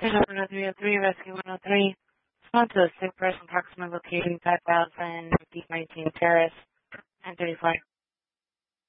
Station 10303, Rescue 103. Respond to a sick person, approximately locating 5000 Deep 19 Terrace, 934.